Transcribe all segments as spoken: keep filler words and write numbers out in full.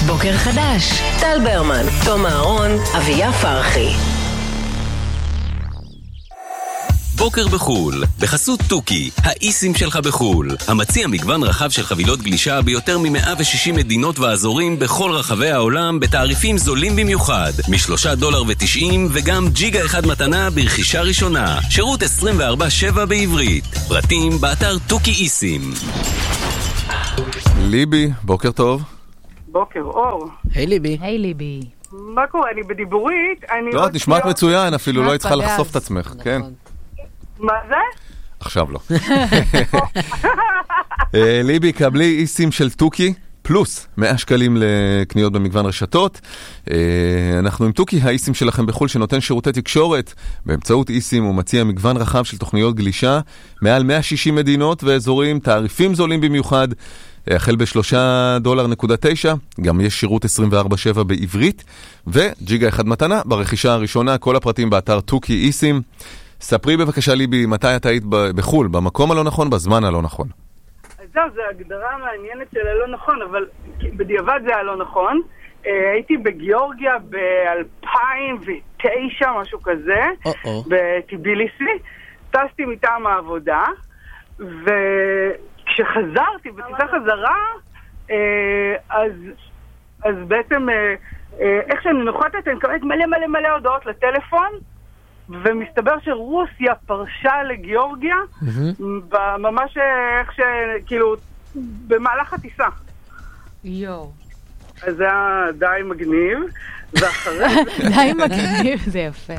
בוקר חדש, טל ברמן, תום אהרון, אביה פרחי. בוקר בחול, בחסות טוקי, האיסים שלך בחול, המציע מגוון רחב של חבילות גלישה ביותר מ-מאה ושישים מדינות ואזורים בכל רחבי העולם בתעריפים זולים במיוחד, משלושה דולר ותשעים וגם ג'יגה אחד מתנה ברכישה ראשונה, שירות עשרים וארבע שבע בעברית, פרטים באתר טוקי איסים. ליבי, בוקר טוב. בוקר אור. היי ליבי. היי ליבי. מה קורה? אני בדיבורית, אני... לא, את נשמעת מצוין, אפילו לא צריכה לחשוף את עצמך, כן? מה זה? עכשיו לא. ליבי, קבלי איסים של טוקי, פלוס מאה שקלים לקניות במגוון רשתות. אנחנו עם טוקי, האיסים שלכם בחול שנותן שירותי תקשורת. באמצעות איסים הוא מציע מגוון רחב של תוכניות גלישה, מעל מאה ושישים מדינות ואזורים, תעריפים זולים במיוחד, החל בשלושה דולר נקודה תשע, גם יש שירות עשרים וארבע שבע בעברית, וג'יגה אחד מתנה ברכישה הראשונה, כל הפרטים באתר טוקי איסים. ספרי בבקשה ליבי, מתי את היית בחול, במקום הלא נכון, בזמן הלא נכון? אז זהו, זו הגדרה מעניינת של הלא נכון, אבל בדיעבד זה הלא נכון. הייתי בגיאורגיה ב-אלפיים ותשע, משהו כזה, בטיביליסי, טסתי מטעם העבודה, וכשחזרתי בטיסה חזרה, אז, אז בעצם איך שאני נוחתת, אני מקבלת מלא מלא מלא הודעות לטלפון, ומסתבר שרוסיה פרשה לגיאורגיה, ממש איך ש... כאילו, במהלך הטיסה. יו. אז זה היה די מגניב, ואחרי... די מגניב, זה יפה.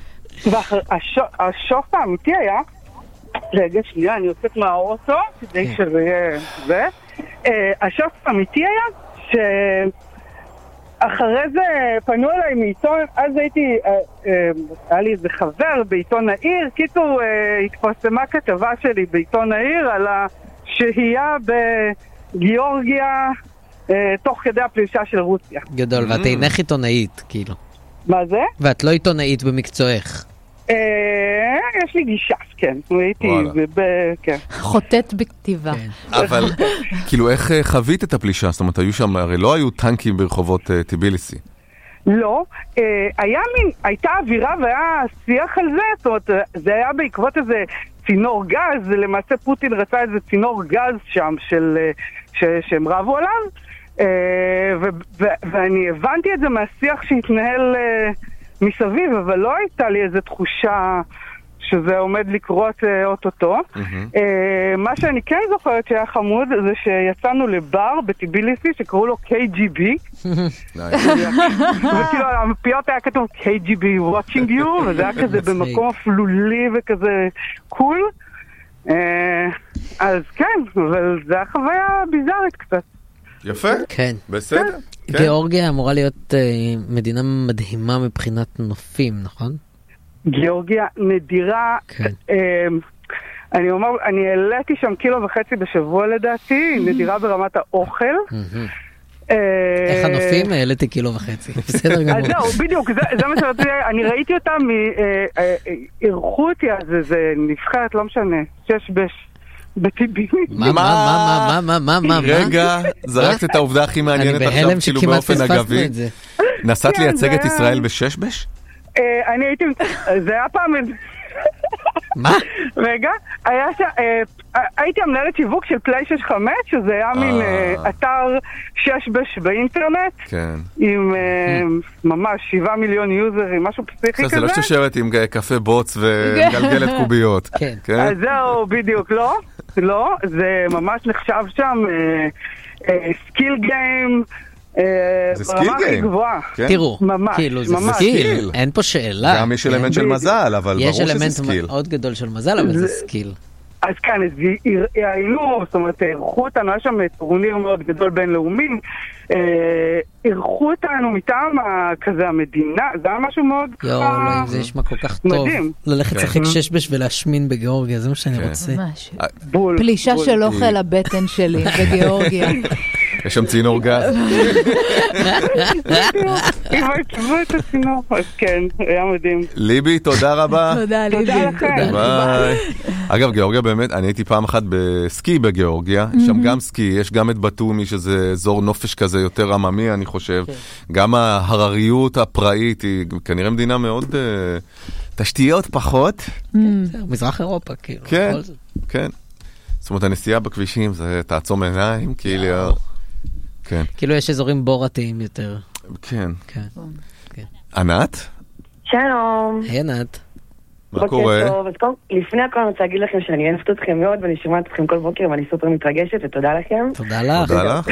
והשוף האמיתי היה, רגע שנייה, אני יוצאת מהאוטו, כדי שזה יהיה זה. השוף האמיתי היה, ש... אחרי זה פנו אליי מעיתון, אז הייתי, היה לי איזה חבר בעיתון העיר, קיצור התפרסמה כתבה שלי בעיתון העיר על השהייה בגיאורגיה תוך כדי הפלישה של רוסיה. גדול, ואת אינך עיתונאית, כאילו. מה זה? ואת לא עיתונאית במקצועך. יש לי גישה, כן. הייתי, כן. חוטאת בכתיבה. אבל, כאילו, איך חווית את הפלישה? זאת אומרת, היו שם, הרי לא היו טנקים ברחובות טיביליסי. לא, היה מין, הייתה אווירה והיה שיח על זה, זאת אומרת, זה היה בעקבות איזה צינור גז, למעשה פוטין רצה איזה צינור גז שם, שהם רבו עליו, ואני הבנתי את זה מהשיח שהתנהל מסביב, אבל לא הייתה לי איזו תחושה שזה עומד לקרות אוטוטו. מה שאני כן זוכרת שהיה חמוד זה שיצאנו לבר בטיביליסי שקראו לו קיי ג'י בי, וכאילו על המפיות היה כתוב קיי ג'י בי watching you, וזה היה כזה במקום אפלולי וכזה קול. אז כן, אבל זה היה חוויה ביזארית קצת. יפה, כן. בסדר. גיאורגיה אמורה להיות מדינה מדהימה מבחינת נופים, נכון? גיאורגיה נדירה, אני אומר, אני העליתי שם קילו וחצי בשבוע לדעתי, נדירה ברמת האוכל. איך הנופים? העליתי קילו וחצי, בסדר גמור. אז זהו, בדיוק, זה מה שרציתי, אני ראיתי אותם, ערכו אותי, אז זה נבחרת, לא משנה, שש בש. בטיבי. מה, מה, מה, מה, מה, מה, רגע, זרקת את העובדה הכי מעניינת עכשיו, כאילו באופן אגבי. נסעת לייצג את ישראל בששבש? אני הייתי, זה היה פעם... מה? רגע, הייתי המנהלת שיווק של פליי שש חמש, שזה היה מין אתר ששבש באינטרנט, עם ממש שבעה מיליון יוזרים, משהו פסיכי כזה. זה לא שתשארת עם קפה בוץ וגלגלת קוביות. אז זהו, בדיוק, לא, לא, זה ממש נחשב שם סקיל גיים, זה סקיל גיים. תראו, כאילו זה סקיל, אין פה שאלה. גם יש אלמנט של מזל, אבל ברור שזה סקיל. יש אלמנט מאוד גדול של מזל, אבל זה סקיל. אז כאן, היינו, זאת אומרת, ערכו אותנו, היה שם טורניר מאוד גדול בינלאומי, ערכו אותנו מטעם כזה המדינה, זה היה משהו מאוד יואו, זה נשמע כל כך טוב. ללכת לשחק ששבש ולהשמין בגיאורגיה, זה מה שאני רוצה. פלישה של אוכל הבטן שלי בגיאורגיה. יש שם צינור גז. אם עקבו את הצינור, אז כן, היה מדהים. ליבי, תודה רבה. תודה, ליבי. תודה לכם. ביי. אגב, גיאורגיה באמת, אני הייתי פעם אחת בסקי בגיאורגיה, שם גם סקי, יש גם את בטומי, שזה אזור נופש כזה יותר עממי, אני חושב. גם ההרריות הפראית היא כנראה מדינה מאוד... תשתיות פחות. מזרח אירופה, כאילו. כן, כן. זאת אומרת, הנסיעה בכבישים זה תעצום עיניים, כאילו... כן. כאילו יש אזורים בורתיים יותר. כן. כן. ענת? שלום. היי ענת. מה קורה? טוב, אז קודם, לפני הכל אני רוצה להגיד לכם שאני אוהבת אתכם מאוד ואני שומעת אתכם כל בוקר ואני סופר מתרגשת ותודה לכם. תודה לך. תודה לך.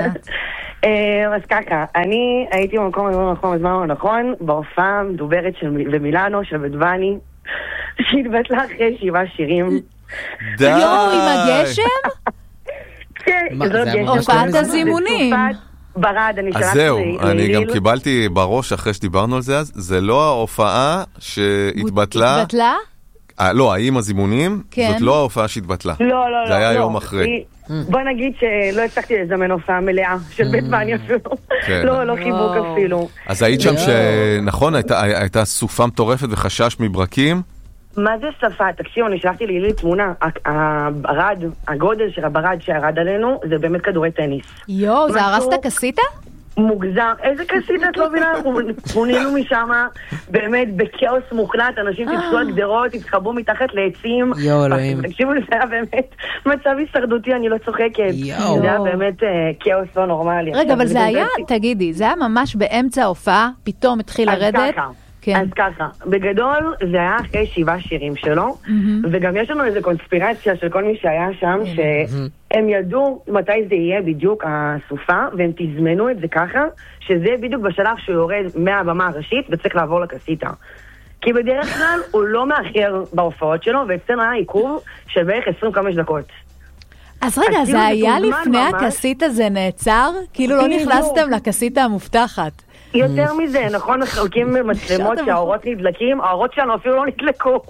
אז ככה, אני הייתי במקום הנכון בזמן הנכון, בהופעה המדוברת במילאנו של בדואני, שהתבטלה אחרי שבעה שירים. די! יואו, עם הגשם? כן, מה, זאת זה גשם. הופעת הזימונים. ברד, אני שלחתי אז זהו, לי- אני לי- גם קיבלתי בראש אחרי שדיברנו על זה אז, זה לא ההופעה שהתבטלה, התבטלה? אה, לא, האם הזימונים, כן. זאת לא ההופעה שהתבטלה. לא, לא, לא. זה היה לא. יום אחרי. היא- בוא נגיד שלא הצלחתי לזמן הופעה מלאה של בית ואני אפילו. כן. לא, לא חיבוק וואו. אפילו. אז היית שם שנכון, הייתה- הייתה סופה מטורפת וחשש מברקים? מה זה שפה? תקשיב, אני שלחתי לי לי תמונה. הברד, הגודל של הברד שירד עלינו, זה באמת כדורי טניס. יואו, זה משהו- הרס את הקסיטה? מוגזם. איזה כסית את לא מבינה? אנחנו פונינו משם באמת בכאוס מוחלט, אנשים טיפסו על גדרות, התחבאו מתחת לעצים. יואו, אלוהים. תקשיבו, זה היה באמת מצב הישרדותי, אני לא צוחקת. יואו. זה היה באמת אה, כאוס לא נורמלי. רגע, עכשיו, אבל זה היה, בגלל תגידי, זה היה ממש באמצע ההופעה, פתאום התחיל אז לרדת? ככה, כן. אז ככה, בגדול זה היה אחרי שבעה שירים שלו, וגם יש לנו איזו קונספירציה של כל מי שהיה שם, שהם ידעו מתי זה יהיה בדיוק הסופה, והם תזמנו את זה ככה, שזה בדיוק בשלב שהוא יורד מהבמה הראשית וצריך לעבור לקסיטה. כי בדרך כלל הוא לא מאחר בהופעות שלו, ואצלנו היה עיכוב של בערך עשרים וחמש דקות. אז רגע, אז זה כאילו היה מתוזמן לפני ממש. הקסיטה זה נעצר? כאילו לא בדיוק. נכנסתם לקסיטה המובטחת. יותר מזה, נכון, מחלקים מצלמות שאתם- שהאורות נדלקים, האורות שלנו אפילו לא נדלקו.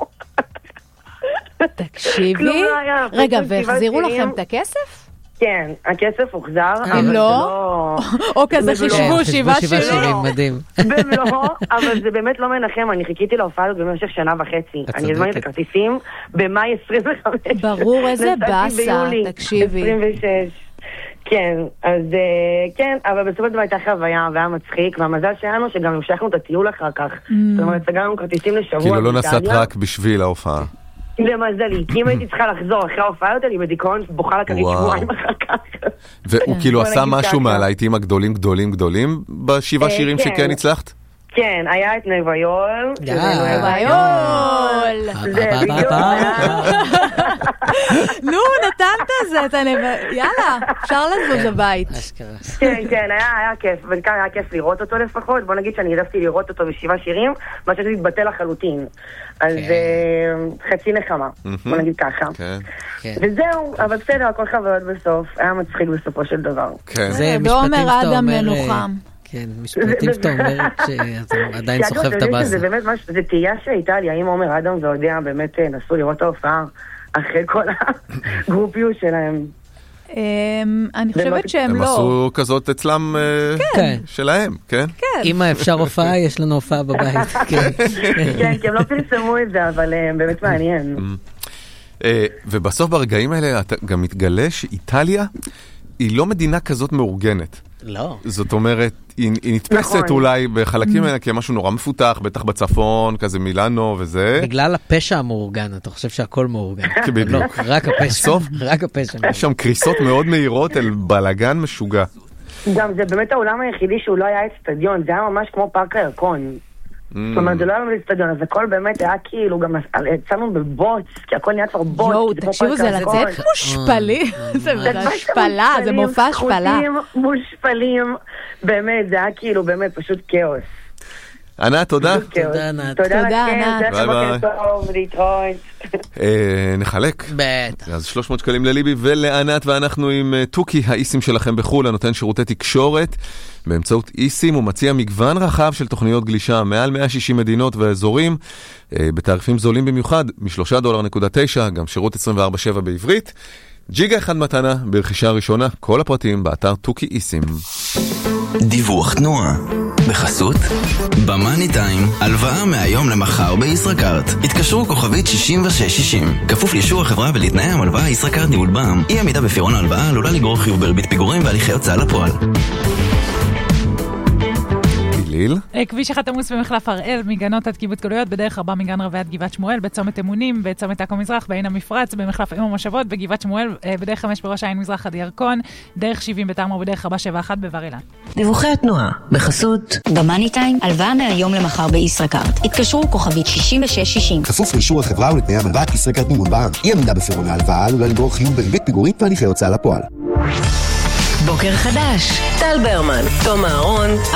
תקשיבי. כלום לא היה, רגע, פשוט שבעה והחזירו שירים. לכם את הכסף? כן, הכסף הוחזר, אבל הם זה לא? לא... או כזה זה לא. חישבו כן, שבעה שבעה שירים? שירים, מדהים. במלואו, אבל זה באמת לא מנחם, אני חיכיתי להופעה הזאת במשך שנה וחצי. את אני הזמנתי את צודקת. הכרטיסים במאי עשרים וחמש. ברור, איזה נסעתי באסה, ביולי תקשיבי. עשרים ושש. כן, אז אה, כן, אבל בסופו של דבר הייתה חוויה והיה מצחיק, והמזל שלנו שגם המשכנו את הטיול אחר כך. זאת אומרת, סגרנו כרטיסים לשבוע. כאילו לא נסעת באיטליה. רק בשביל ההופעה. למזלי, כי אם הייתי צריכה לחזור אחרי ההופעה הזאת, אני בדיכאון בוכה לכרית וואו. שבועיים אחר כך. והוא כאילו בוא עשה נגיד משהו ככה. מהלהיטים הגדולים גדולים גדולים בשבעה אה, שירים כן. שכן הצלחת? כן, היה את נביול. שזה די. ויול! זה בדיוק היה. נו, נתנת זה, אתה נב... יאללה, אפשר לזוז הבית. אשכרה. כן, כן, היה, היה כיף, וכאן היה כיף לראות אותו לפחות, בוא נגיד שאני העדפתי לראות אותו בשבעה שירים, מה שזה התבטל לחלוטין. אז אה, חצי נחמה, בוא נגיד ככה. כן. כן. וזהו, אבל בסדר, הכל חוויות בסוף, היה מצחיק בסופו של דבר. כן. זה בעומר משפטים שאתה אדם אומר... מנוחם. כן, משפטים שאתה אומר שאתה עדיין שאגב, סוחב את אתה יודע הבאסה. שזה באמת משהו, זה תהייה שהייתה לי, האם עומר אדם ואודיה באמת אה, נסו לראות את ההופעה אחרי כל הגרופיות שלהם. אמ, אני חושבת שהם הם לא. עשו כזאת אצלם אה, כן. שלהם, כן? אמא, אפשר הופעה? יש לנו הופעה בבית. כן. כן, כי הם לא פרסמו את זה, אבל אה, באמת מעניין. אה, ובסוף ברגעים האלה אתה גם מתגלה שאיטליה היא לא מדינה כזאת מאורגנת. לא. זאת אומרת, היא, היא נתפסת נכון. אולי בחלקים האלה כמשהו נורא מפותח, בטח בצפון, כזה מילאנו וזה. בגלל הפשע המאורגן, אתה חושב שהכל מאורגן. בדיוק. לא, רק הפשע. בסוף? רק הפשע. יש שם קריסות מאוד מהירות אל בלגן משוגע. גם זה באמת העולם היחידי שהוא לא היה אצטדיון, זה היה ממש כמו פארק הירקון. זאת אומרת, זה לא היה אצטדיון, אז הכל באמת היה כאילו, גם יצאנו בבוץ, כי הכל נהיה כבר בוץ. יואו, זה כמו תקשיבו, פארק זה הירקון. לצאת מושפלים. זה ממש השפלה, זה מושפלים, מופע השפלה. שחוטים, מושפלים, באמת, זה היה כאילו באמת פשוט כאוס. ענת, תודה. פשוט כאוס. תודה, ענת. תודה תודה, לכם, ענת. שיהיה לכם ביי בוקר טוב, להתראות. אה, נחלק. בטח. אז שלוש מאות שקלים לליבי ולענת, ואנחנו עם אה, טוקי, האיסים שלכם בחול, הנותן שירותי תקשורת. באמצעות איסים הוא מציע מגוון רחב של תוכניות גלישה, מעל מאה ושישים מדינות ואזורים, אה, בתעריפים זולים במיוחד, מ-שלושה דולר נקודה תשע, גם שירות עשרים וארבע שבע בעברית. ג'יגה אחד מתנה ברכישה הראשונה, כל הפרטים באתר תוכי איסים. דיווח תנועה בחסות במאני טיים, הלוואה מהיום למחר בישראכרט. התקשרו כוכבית שישים ושש שישים, כפוף לאישור החברה ולתנאי המלוואה. ישראכרט ניהול בע"מ. אי עמידה בפירעון ההלוואה עלולה לגרור חיוב בריבית פיגורים והליכי הוצאה לפועל. כביש אחד עמוס במחלף הראל, מגנות עד קיבוץ גלויות, בדרך ארבע מגן רבי עד גבעת שמואל, בצומת אמונים, בצומת עכו מזרח, בעין המפרץ, במחלף אם המושבות, בגבעת שמואל, בדרך חמש בראש העין מזרח עד ירקון, דרך שבעים בתרמור, בדרך ארבע שבע אחת בבר אילן. דיווחי התנועה בחסות במאני טיים, הלוואה מהיום למחר בישראכרט. התקשרו כוכבית שישים ושש שישים, כפוף לאישור החברה ולתנאי המלוואה. ישראכרט ניהול בע"מ. אי עמידה בפירעון ההלוואה עלולה לגרור חיוב בריבית פיגורים והליכי הוצאה לפועל. בוקר חדש, טל ברמן, תום אהרון,